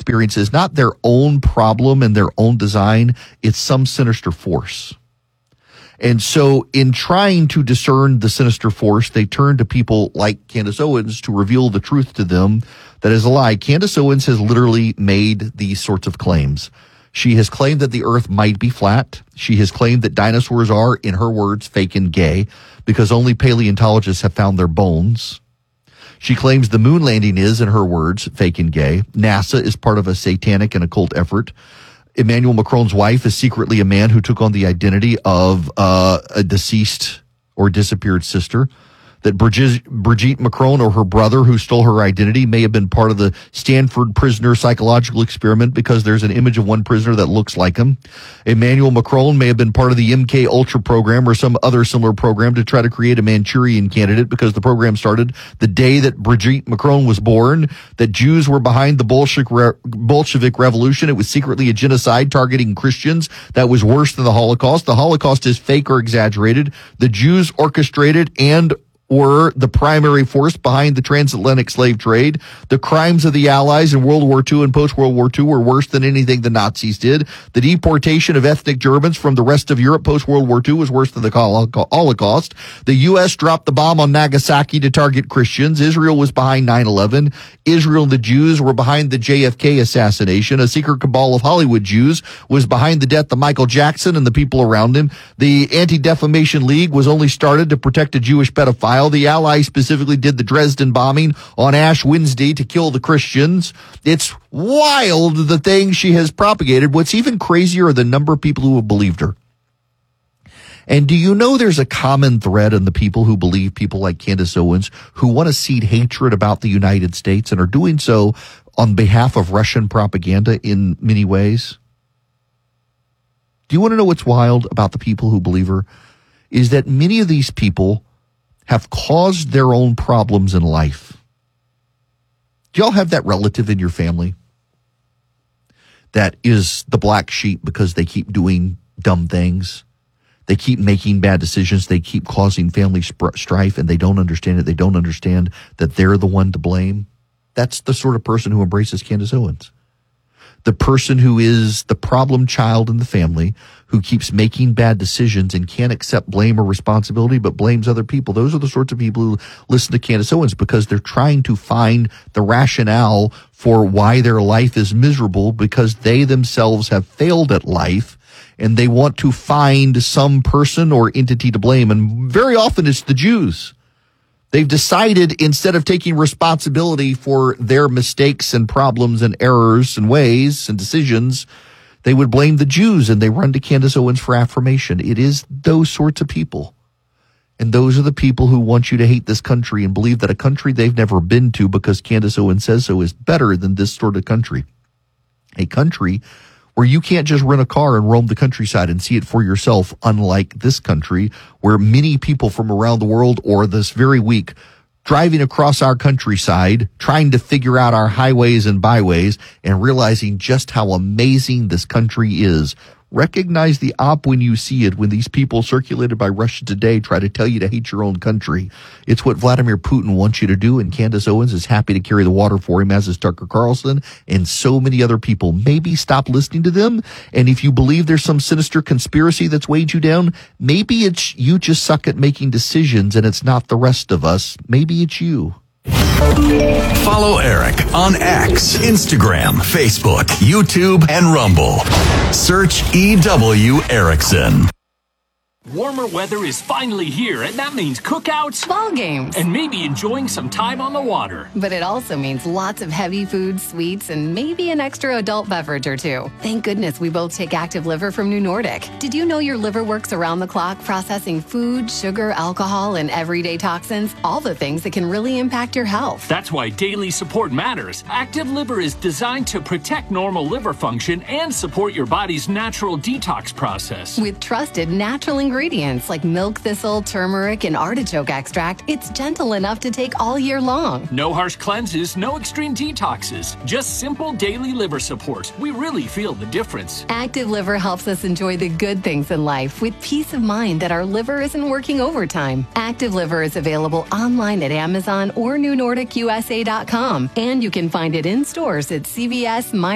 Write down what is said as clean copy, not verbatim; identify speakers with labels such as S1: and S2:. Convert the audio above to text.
S1: experience is not their own problem and their own design. It's some sinister force. And so in trying to discern the sinister force, they turn to people like Candace Owens to reveal the truth to them that is a lie. Candace Owens has literally made these sorts of claims. She has claimed that the earth might be flat. She has claimed that dinosaurs are, in her words, fake and gay because only paleontologists have found their bones. She claims the moon landing is, in her words, fake and gay. NASA is part of a satanic and occult effort. Emmanuel Macron's wife is secretly a man who took on the identity of a deceased or disappeared sister. That Brigitte Macron or her brother who stole her identity may have been part of the Stanford prisoner psychological experiment because there's an image of one prisoner that looks like him. Emmanuel Macron may have been part of the MK Ultra program or some other similar program to try to create a Manchurian candidate because the program started the day that Brigitte Macron was born, that Jews were behind the Bolshevik Revolution. It was secretly a genocide targeting Christians that was worse than the Holocaust. The Holocaust is fake or exaggerated. The Jews orchestrated and were the primary force behind the transatlantic slave trade. The crimes of the Allies in World War II and post-World War II were worse than anything the Nazis did. The deportation of ethnic Germans from the rest of Europe post-World War II was worse than the Holocaust. The U.S. dropped the bomb on Nagasaki to target Christians. Israel was behind 9/11. Israel and the Jews were behind the JFK assassination. A secret cabal of Hollywood Jews was behind the death of Michael Jackson and the people around him. The Anti-Defamation League was only started to protect a Jewish pedophile. The Allies specifically did the Dresden bombing on Ash Wednesday to kill the Christians. It's wild the things she has propagated. What's even crazier are the number of people who have believed her. And do you know there's a common thread in the people who believe people like Candace Owens who want to seed hatred about the United States and are doing so on behalf of Russian propaganda in many ways? Do you want to know what's wild about the people who believe her? Is that many of these people have caused their own problems in life. Do y'all have that relative in your family that is the black sheep because they keep doing dumb things? They keep making bad decisions. They keep causing family strife, and they don't understand it. They don't understand that they're the one to blame. That's the sort of person who embraces Candace Owens. The person who is the problem child in the family, who keeps making bad decisions and can't accept blame or responsibility, but blames other people. Those are the sorts of people who listen to Candace Owens because they're trying to find the rationale for why their life is miserable because they themselves have failed at life and they want to find some person or entity to blame. And very often it's the Jews. They've decided instead of taking responsibility for their mistakes and problems and errors and ways and decisions, they would blame the Jews and they run to Candace Owens for affirmation. It is those sorts of people. And those are the people who want you to hate this country and believe that a country they've never been to because Candace Owens says so is better than this sort of country. A country where you can't just rent a car and roam the countryside and see it for yourself, unlike this country where many people from around the world or this very week driving across our countryside, trying to figure out our highways and byways and realizing just how amazing this country is. Recognize the op when you see it, when these people circulated by Russia Today try to tell you to hate your own country. It's what Vladimir Putin wants you to do, and Candace Owens is happy to carry the water for him, as is Tucker Carlson and so many other people. Maybe stop listening to them, and if you believe there's some sinister conspiracy that's weighed you down, maybe it's you just suck at making decisions and it's not the rest of us. Maybe it's you.
S2: Follow Eric on X, Instagram, Facebook, YouTube, and Rumble. Search EW Erickson.
S3: Warmer weather is finally here, and that means cookouts,
S4: ball games,
S3: and maybe enjoying some time on the water.
S4: But it also means lots of heavy foods, sweets, and maybe an extra adult beverage or two. Thank goodness we both take Active Liver from New Nordic. Did you know your liver works around the clock processing food, sugar, alcohol, and everyday toxins? All the things that can really impact your health.
S3: That's why daily support matters. Active Liver is designed to protect normal liver function and support your body's natural detox process.
S4: With trusted natural ingredients like milk thistle, turmeric, and artichoke extract, it's gentle enough to take all year long.
S3: No harsh cleanses, no extreme detoxes, just simple daily liver support. We really feel the difference.
S4: Active Liver helps us enjoy the good things in life with peace of mind that our liver isn't working overtime. Active Liver is available online at Amazon or NewNordicUSA.com, and you can find it in stores at CVS,